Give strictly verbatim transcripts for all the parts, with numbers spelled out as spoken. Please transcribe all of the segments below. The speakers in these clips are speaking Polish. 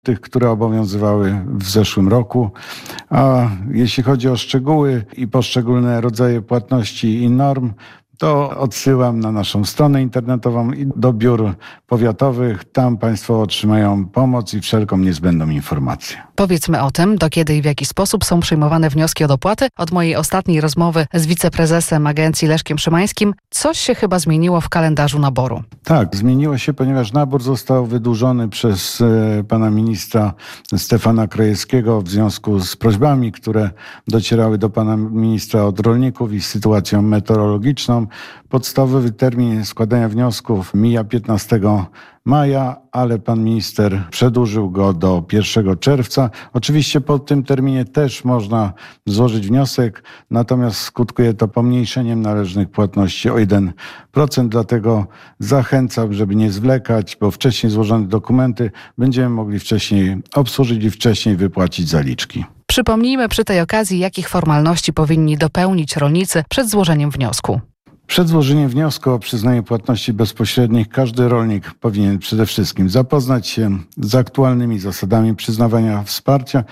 tych, które obowiązywały w zeszłym roku. A jeśli chodzi o szczegóły i poszczególne rodzaje płatności i norm, to odsyłam na naszą stronę internetową i do biur powiatowych. Tam Państwo otrzymają pomoc i wszelką niezbędną informację. Powiedzmy o tym, do kiedy i w jaki sposób są przyjmowane wnioski o dopłaty. Od mojej ostatniej rozmowy z wiceprezesem agencji Leszkiem Szymańskim coś się chyba zmieniło w kalendarzu naboru. Tak, zmieniło się, ponieważ nabór został wydłużony przez e, pana ministra Stefana Krajewskiego w związku z prośbami, które docierały do pana ministra od rolników i sytuacją meteorologiczną. Podstawowy termin składania wniosków mija piętnastego maja, ale pan minister przedłużył go do pierwszego czerwca. Oczywiście po tym terminie też można złożyć wniosek, natomiast skutkuje to pomniejszeniem należnych płatności o jeden procent, dlatego zachęcam, żeby nie zwlekać, bo wcześniej złożone dokumenty będziemy mogli wcześniej obsłużyć i wcześniej wypłacić zaliczki. Przypomnijmy przy tej okazji, jakich formalności powinni dopełnić rolnicy przed złożeniem wniosku. Przed złożeniem wniosku o przyznanie płatności bezpośrednich każdy rolnik powinien przede wszystkim zapoznać się z aktualnymi zasadami przyznawania wsparcia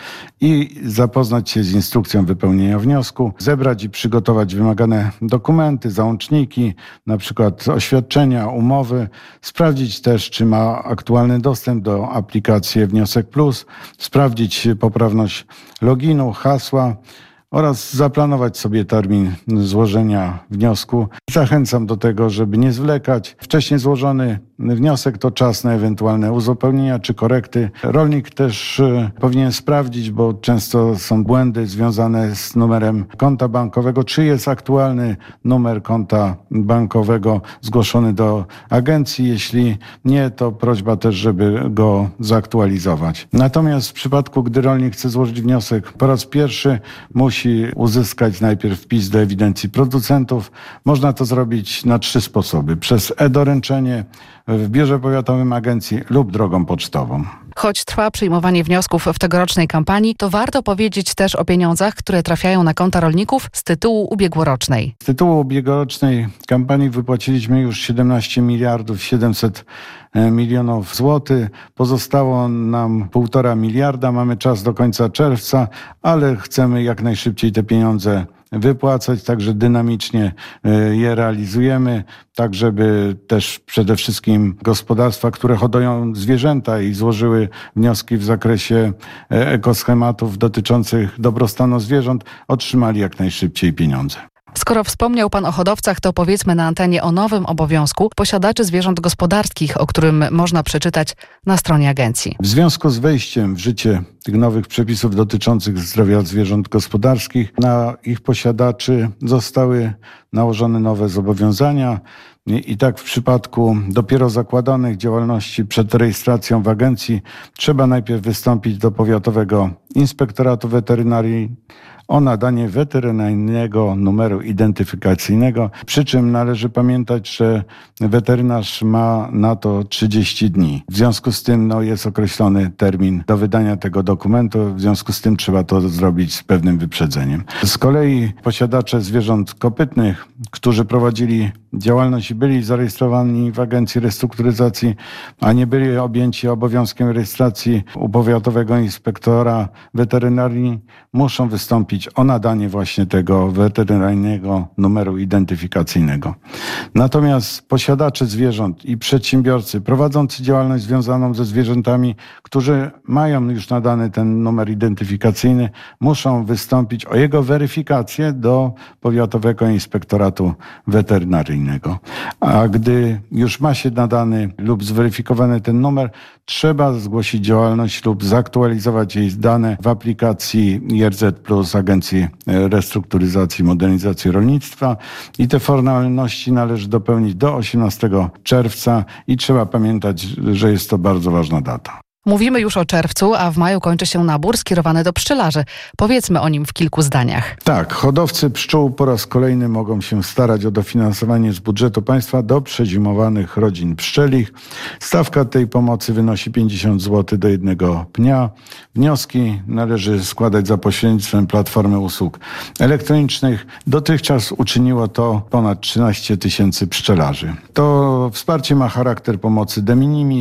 i zapoznać się z instrukcją wypełnienia wniosku, zebrać i przygotować wymagane dokumenty, załączniki, na przykład oświadczenia, umowy, sprawdzić też, czy ma aktualny dostęp do aplikacji Wniosek Plus, sprawdzić poprawność loginu, hasła, oraz zaplanować sobie termin złożenia wniosku. Zachęcam do tego, żeby nie zwlekać. Wcześniej złożony wniosek to czas na ewentualne uzupełnienia czy korekty. Rolnik też powinien sprawdzić, bo często są błędy związane z numerem konta bankowego, czy jest aktualny numer konta bankowego zgłoszony do agencji. Jeśli nie, to prośba też, żeby go zaktualizować. Natomiast w przypadku, gdy rolnik chce złożyć wniosek po raz pierwszy, musi Musi uzyskać najpierw wpis do ewidencji producentów. Można to zrobić na trzy sposoby. Przez e-doręczenie, w biurze powiatowym agencji lub drogą pocztową. Choć trwa przyjmowanie wniosków w tegorocznej kampanii, to warto powiedzieć też o pieniądzach, które trafiają na konta rolników z tytułu ubiegłorocznej. Z tytułu ubiegłorocznej kampanii wypłaciliśmy już siedemnaście miliardów siedemset milionów złotych. Pozostało nam półtora miliarda. Mamy czas do końca czerwca, ale chcemy jak najszybciej te pieniądze wypłacać, także dynamicznie je realizujemy, tak żeby też przede wszystkim gospodarstwa, które hodują zwierzęta i złożyły wnioski w zakresie ekoschematów dotyczących dobrostanu zwierząt, otrzymali jak najszybciej pieniądze. Skoro wspomniał Pan o hodowcach, to powiedzmy na antenie o nowym obowiązku posiadaczy zwierząt gospodarskich, o którym można przeczytać na stronie agencji. W związku z wejściem w życie tych nowych przepisów dotyczących zdrowia zwierząt gospodarskich na ich posiadaczy zostały nałożone nowe zobowiązania. I tak w przypadku dopiero zakładanych działalności przed rejestracją w agencji trzeba najpierw wystąpić do powiatowego inspektoratu weterynarii o nadanie weterynaryjnego numeru identyfikacyjnego, przy czym należy pamiętać, że weterynarz ma na to trzydzieści dni. W związku z tym no, jest określony termin do wydania tego dokumentu, w związku z tym trzeba to zrobić z pewnym wyprzedzeniem. Z kolei posiadacze zwierząt kopytnych, którzy prowadzili działalność i byli zarejestrowani w Agencji Restrukturyzacji, a nie byli objęci obowiązkiem rejestracji u powiatowego inspektora weterynarii, muszą wystąpić o nadanie właśnie tego weterynaryjnego numeru identyfikacyjnego. Natomiast posiadacze zwierząt i przedsiębiorcy prowadzący działalność związaną ze zwierzętami, którzy mają już nadany ten numer identyfikacyjny, muszą wystąpić o jego weryfikację do powiatowego inspektoratu weterynaryjnego. A gdy już ma się nadany lub zweryfikowany ten numer, trzeba zgłosić działalność lub zaktualizować jej dane w aplikacji I R Z plus Agencji Restrukturyzacji i Modernizacji Rolnictwa i te formalności należy dopełnić do osiemnastego czerwca i trzeba pamiętać, że jest to bardzo ważna data. Mówimy już o czerwcu, a w maju kończy się nabór skierowany do pszczelarzy. Powiedzmy o nim w kilku zdaniach. Tak, hodowcy pszczół po raz kolejny mogą się starać o dofinansowanie z budżetu państwa do przezimowanych rodzin pszczelich. Stawka tej pomocy wynosi pięćdziesiąt złotych do jednego pnia. Wnioski należy składać za pośrednictwem Platformy Usług Elektronicznych. Dotychczas uczyniło to ponad trzynaście tysięcy pszczelarzy. To wsparcie ma charakter pomocy de minimis.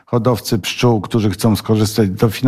hodowcy pszczół, którzy chcą skorzystać z dofinansowania